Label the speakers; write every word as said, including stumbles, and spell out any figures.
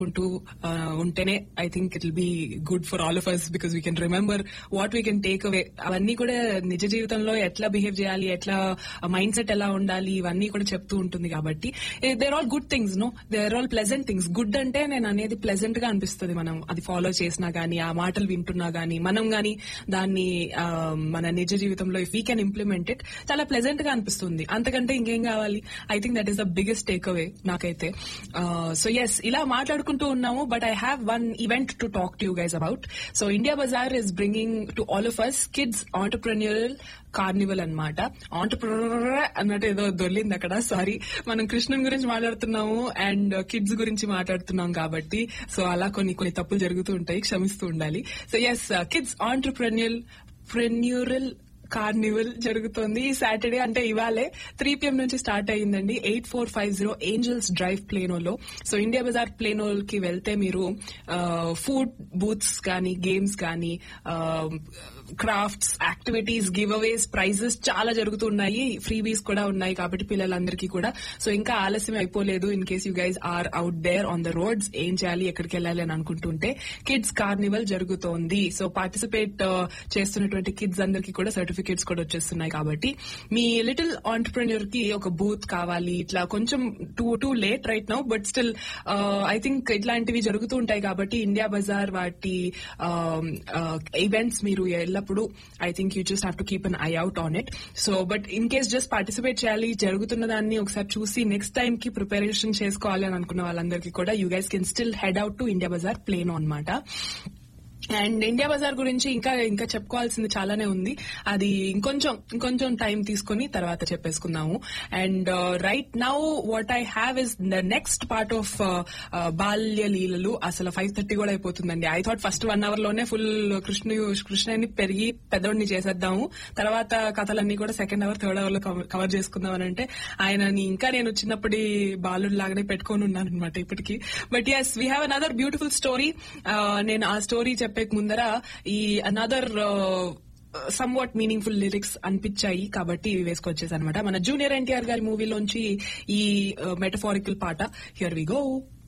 Speaker 1: ఉంటూ ఉంటేనే I think it will be good for all of us because we can remember what we can take away. అవన్నీ కూడా నిజ జీవితంలో ఎట్లా బిహేవ్ చేయాలి, ఎట్లా మైండ్ సెట్ ఎలా ఉండాలి, ఇవన్నీ కూడా చెప్తూ ఉంటుంది. కాబట్టి there all good things, no there all pleasant things. Good అంటే నేను అనేది ప్లెజెంట్ గా అనిపిస్తుంది. మనం అది ఫాలో చేసినా గానీ, ఆ మాటలు వింటున్నా గానీ, మనం గానీ దాన్ని మన నిజ జీవితంలో if we can implement it చాలా ప్లెజెంట్ గా అనిపిస్తుంది. అంతకంటే ఇంకేం కావాలి? I think that is the biggest take away నాకైతే. సో ఎస్, ఇలా మాట్లాడుకుంటూ ఉన్నాము. But I have one event to talk to you guys about. So India Bazaar is bringing to all of us kids entrepreneurial Carnival అన్నమాట. Entrepreneur అన్నట్టు ఏదో దొర్లింది అక్కడ, sorry. మనం కృష్ణన్ గురించి మాట్లాడుతున్నాము అండ్ కిడ్స్ గురించి మాట్లాడుతున్నాం కాబట్టి సో అలా కొన్ని కొన్ని తప్పులు జరుగుతూ ఉంటాయి, క్షమిస్తూ ఉండాలి. So yes, kids entrepreneurial ప్రెన్యూరల్ Carnival జరుగుతోంది ఈ సాటర్డే, అంటే ఇవాళే త్రీ పిఎం నుంచి స్టార్ట్ అయ్యిందండి. Eight four five zero angels drive ప్లేనోలో. So India Bazaar ప్లేనోకి వెళ్తే మీరు ఫుడ్ బూత్స్ కానీ, గేమ్స్ కానీ, క్రాఫ్ట్స్, యాక్టివిటీస్, గివ్ అవేస్, ప్రైజెస్ చాలా జరుగుతున్నాయి. ఫ్రీబీస్ కూడా ఉన్నాయి కాబట్టి పిల్లలందరికీ కూడా. సో ఇంకా ఆలస్యం అయిపోలేదు. In case you guys are out there on the roads, ఏం చేయాలి, ఎక్కడికి వెళ్ళాలి అని అనుకుంటుంటే కిడ్స్ కార్నివల్ జరుగుతోంది. సో పార్టిసిపేట్ చేస్తున్నటువంటి కిడ్స్ అందరికీ కూడా సర్టిఫికేట్స్ కూడా వచ్చేస్తున్నాయి. కాబట్టి మీ లిటిల్ ఆంటర్ప్రెన్యూర్ కి ఒక బూత్ కావాలి, ఇట్లా కొంచెం two too late right now, but still I think ఇట్లాంటివి జరుగుతూ ఉంటాయి. కాబట్టి ఇండియా బజార్ వాటి ఈవెంట్స్ మీరు ఎల్లప్పుడు I think you just have to keep an I out on it. So but in case just participate చేయాలి, జరుగుతున్న దాన్ని ఒకసారి చూసి నెక్స్ట్ టైం కి ప్రిపరేషన్ చేసుకోవాలి అని అనుకున్న వాళ్ళందరికీ కూడా you guys can still head out to India Bazaar plane అన్నమాట. అండ్ ఇండియా బజార్ గురించి ఇంకా ఇంకా చెప్పుకోవాల్సింది చాలానే ఉంది. అది ఇంకొంచెం ఇంకొంచెం టైం తీసుకుని తర్వాత చెప్పేసుకుందాము. And right now what I have is the next part of బాల్య లీలలు. అసలు ఫైవ్ థర్టీ కూడా అయిపోతుందండి. I thought first one hour లోనే ఫుల్ కృష్ణ కృష్ణని పెరిగి పెద్దోడిని చేసేద్దాము, తర్వాత కథలన్నీ కూడా సెకండ్ అవర్ థర్డ్ అవర్ లో కవర్ చేసుకుందాం అని అంటే ఆయనని ఇంకా నేను చిన్నప్పటి బాలుడి లాగానే పెట్టుకొని ఉన్నాను అనమాట ఇప్పటికి. But yes, we have another beautiful story. నేను ఆ స్టోరీ చెప్పే ముందర ఈ అనదర్ సమ్వాట్ మీనింగ్ఫుల్ లిరిక్స్ అనిపించాయి కాబట్టి ఇవి వేసుకొచ్చేసానమాట. మన జూనియర్ ఎన్టీఆర్ గారి మూవీలోంచి ఈ మెటఫారికల్ పాట. Here we go.